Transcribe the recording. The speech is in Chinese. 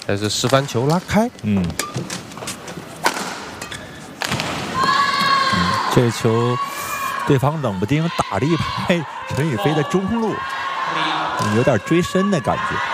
但是示范球拉开， 这球对方冷不丁打了一拍陈雨菲的中路，有点追身的感觉。